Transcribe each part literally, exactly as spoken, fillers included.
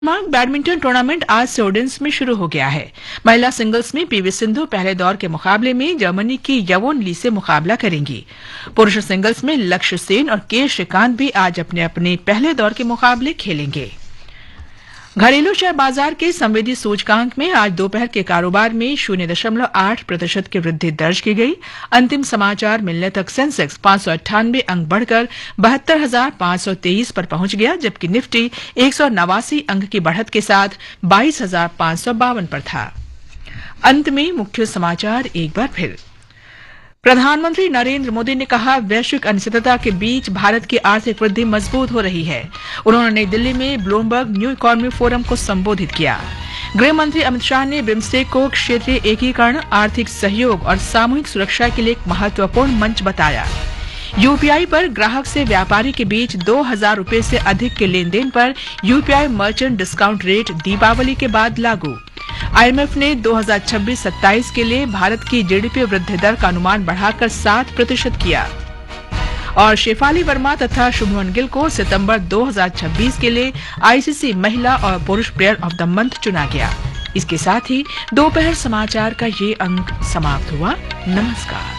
मांग badminton tournament आज से ओडेंस में शुरू हो गया है। महिला सिंगल्स में पीवी सिंधु पहले दौर के मुकाबले में जर्मनी की यवोन ली से मुकाबला करेंगी। पुरुष सिंगल्स में लक्ष्य सेन और के श्रीकांत भी आज अपने अपने पहले दौर के मुकाबले खेलेंगे। घरेलू शेयर बाजार के संवेदी सूचकांक में आज दोपहर के कारोबार में शून्य दशमलव आठ प्रतिशत की वृद्धि दर्ज की गई। अंतिम समाचार मिलने तक सेंसेक्स पांच सौ अट्ठानवे अंक बढ़कर बहत्तर हजार पांच सौ तेईस पर पहुंच गया, जबकि निफ्टी एक सौ नवासी अंक की बढ़त के साथ बाईस हजार पांच सौ बावन पर था। अंत में मुख्य समाचार एक बार फिर। प्रधानमंत्री नरेंद्र मोदी ने कहा, वैश्विक अनिश्चितता के बीच भारत की आर्थिक वृद्धि मजबूत हो रही है। उन्होंने नई दिल्ली में ब्लूमबर्ग न्यू इकोनॉमी फोरम को संबोधित किया। गृह मंत्री अमित शाह ने बिम्स्टेक को क्षेत्रीय एकीकरण, आर्थिक सहयोग और सामूहिक सुरक्षा के लिए एक महत्वपूर्ण मंच बताया। यूपीआई पर ग्राहक से व्यापारी के बीच दो हजार रूपये से अधिक के लेन देन पर UPI merchant discount rate Deepawali के बाद लागू। आईएमएफ ने दो हजार छब्बीस सत्ताईस के लिए भारत की जीडीपी वृद्धि दर का अनुमान बढ़ाकर सात प्रतिशत किया। और शेफाली वर्मा तथा शुभमन गिल को सितंबर दो हजार छब्बीस के लिए आईसीसी महिला और पुरुष प्लेयर ऑफ द मंथ चुना गया। इसके साथ ही दोपहर समाचार का ये अंक समाप्त हुआ। नमस्कार।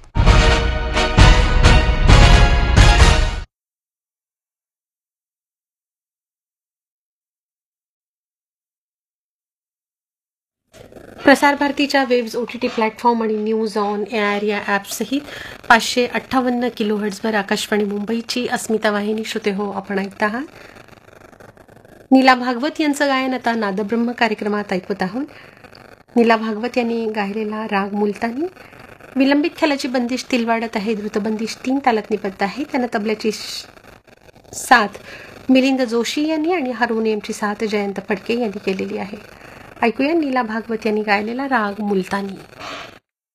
प्रसार भारतीच्या वेव्स ओटीटी प्लॅटफॉर्म आणि न्यूज ऑन एआर या ॲपसहित पाचशे अठ्ठावन्न किलो हर्ट्झवर आकाशवाणी मुंबईची अस्मिता वाहिनी श्रोते हो आपण ऐकत आहात। नीला भागवत यांचं गायन आता नादब्रह्म कार्यक्रमात ऐकत आहोत। नीला भागवत यांनी गायलेला राग मुलतानी विलंबित ख्यालाची बंदिश तिलवाडत आहे, द्रुतबंदिश तीन तालात निबद्ध आहे। त्यांना तबल्याची साथ मिलिंद जोशी यांनी आणि हार्मोनियमची साथ जयंत फडके यांनी केलेली आहे। ऐकूया नीला भागवत यांनी गायलेला राग मुलतानी।